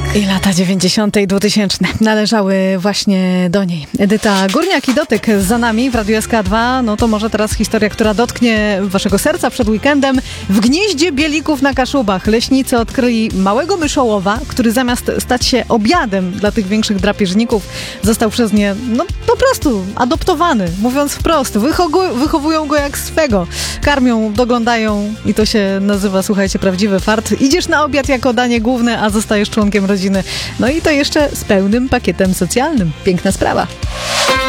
I lata 90. i 2000 należały właśnie do niej. Edyta Górniak i Dotyk za nami w Radiu SK2. No to może teraz historia, która dotknie waszego serca przed weekendem. W gnieździe bielików na Kaszubach leśnicy odkryli małego myszołowa, który zamiast stać się obiadem dla tych większych drapieżników, został przez nie, no po prostu adoptowany. Mówiąc wprost, wychowują go jak swego. Karmią, doglądają i to się nazywa, słuchajcie, prawdziwy fart. Idziesz na obiad jako danie główne, a zostajesz członkiem rodziny. No i to jeszcze z pełnym pakietem socjalnym. Piękna sprawa.